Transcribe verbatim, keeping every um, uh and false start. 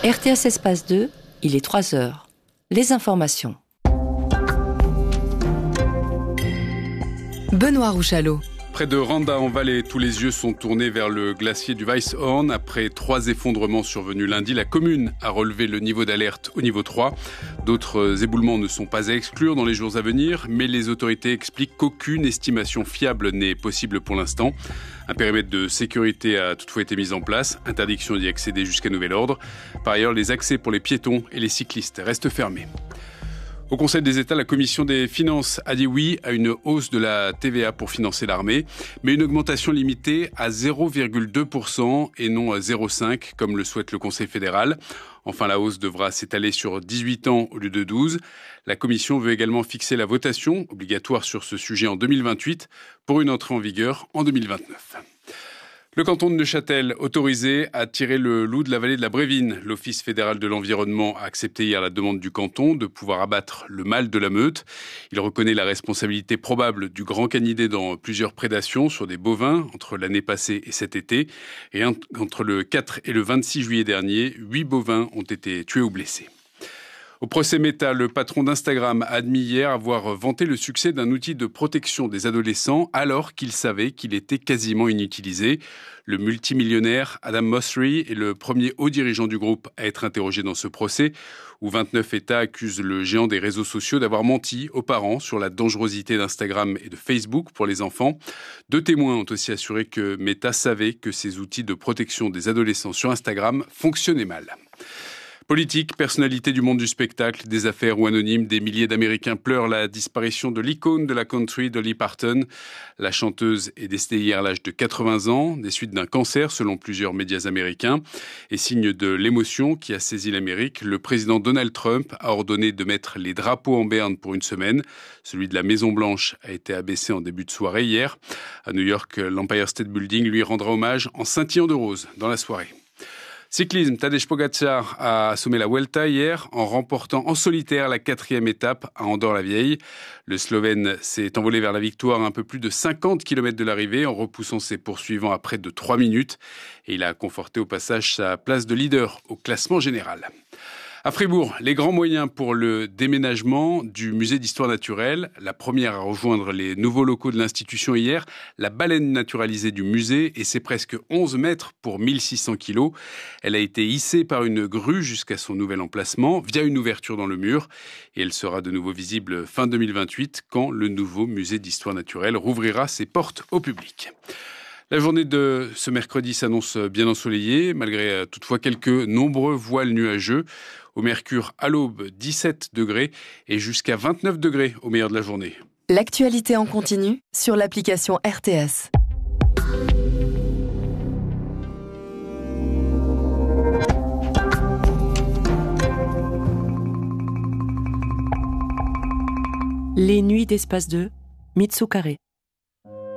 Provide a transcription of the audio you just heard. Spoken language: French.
R T S Espace deux, il est trois heures. Les informations. Benoît Rouchalot. Près de Randa en Valais, tous les yeux sont tournés vers le glacier du Weisshorn. Après trois effondrements survenus lundi, la commune a relevé le niveau d'alerte au niveau trois. D'autres éboulements ne sont pas à exclure dans les jours à venir, mais les autorités expliquent qu'aucune estimation fiable n'est possible pour l'instant. Un périmètre de sécurité a toutefois été mis en place, interdiction d'y accéder jusqu'à nouvel ordre. Par ailleurs, les accès pour les piétons et les cyclistes restent fermés. Au Conseil des États, la Commission des Finances a dit oui à une hausse de la T V A pour financer l'armée, mais une augmentation limitée à zéro virgule deux pour cent et non à zéro virgule cinq pour cent comme le souhaite le Conseil fédéral. Enfin, la hausse devra s'étaler sur dix-huit ans au lieu de douze. La Commission veut également fixer la votation obligatoire sur ce sujet en deux mille vingt-huit pour une entrée en vigueur en deux mille vingt-neuf. Le canton de Neuchâtel, autorisé à tirer le loup de la vallée de la Brévine. L'Office fédéral de l'environnement a accepté hier la demande du canton de pouvoir abattre le mâle de la meute. Il reconnaît la responsabilité probable du grand canidé dans plusieurs prédations sur des bovins entre l'année passée et cet été. Et entre le quatre et le vingt-six juillet dernier, huit bovins ont été tués ou blessés. Au procès Meta, le patron d'Instagram a admis hier avoir vanté le succès d'un outil de protection des adolescents alors qu'il savait qu'il était quasiment inutilisé. Le multimillionnaire Adam Mosseri est le premier haut dirigeant du groupe à être interrogé dans ce procès, où vingt-neuf États accusent le géant des réseaux sociaux d'avoir menti aux parents sur la dangerosité d'Instagram et de Facebook pour les enfants. Deux témoins ont aussi assuré que Meta savait que ces outils de protection des adolescents sur Instagram fonctionnaient mal. Politique, personnalité du monde du spectacle, des affaires ou anonymes, des milliers d'Américains pleurent la disparition de l'icône de la country, Dolly Parton. La chanteuse est décédée hier à l'âge de quatre-vingts ans, des suites d'un cancer selon plusieurs médias américains. Et signe de l'émotion qui a saisi l'Amérique, le président Donald Trump a ordonné de mettre les drapeaux en berne pour une semaine. Celui de la Maison-Blanche a été abaissé en début de soirée hier. À New York, l'Empire State Building lui rendra hommage en scintillant de rose dans la soirée. Cyclisme, Tadej Pogačar a assommé la Vuelta hier en remportant en solitaire la quatrième étape à Andorre-la-Vieille. Le Slovène s'est envolé vers la victoire à un peu plus de cinquante kilomètres de l'arrivée en repoussant ses poursuivants à près de trois minutes. Et il a conforté au passage sa place de leader au classement général. À Fribourg, les grands moyens pour le déménagement du musée d'histoire naturelle. La première à rejoindre les nouveaux locaux de l'institution hier, la baleine naturalisée du musée et ses presque onze mètres pour mille six cents kilos. Elle a été hissée par une grue jusqu'à son nouvel emplacement via une ouverture dans le mur. Et elle sera de nouveau visible fin deux mille vingt-huit quand le nouveau musée d'histoire naturelle rouvrira ses portes au public. La journée de ce mercredi s'annonce bien ensoleillée, malgré toutefois quelques nombreux voiles nuageux. Au Mercure, à l'aube, dix-sept degrés et jusqu'à vingt-neuf degrés au meilleur de la journée. L'actualité en continu sur l'application R T S. Les nuits d'Espace deux, Mitsu Carré.